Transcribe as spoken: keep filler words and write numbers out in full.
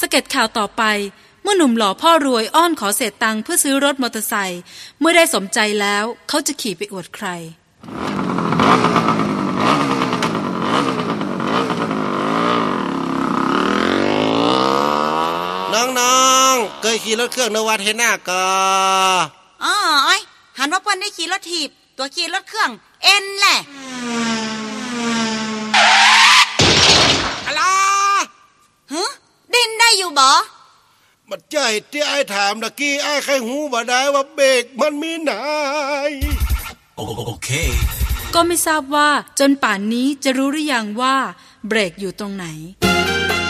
สเก็ตข่าวต่อไปเมื่อหนุ่มหล่อพ่อรวยอ้อนขอเศษตังค์เพื่อซื้อรถมอเตอร์ไซค์เมื่อได้สมใจแล้วเขาจะขี่ไปอวดใครน้องๆเคยขี่รถเครื่องนวัดเห็นหน้าก็อ๋อไอ้หันว่าเพิ่นได้ขี่รถถีบตัวขี่รถเครื่องเอ็นแหละอะไรฮะดินได้อยู่บ่มันใจที่ไอ้ถามตะกี้ไอ้ใครหูบ่ได้ว่าเบรกมันมีไหนโอเคก็ไม่ทราบว่าจนป่านนี้จะรู้หรือยังว่าเบรกอยู่ตรงไหน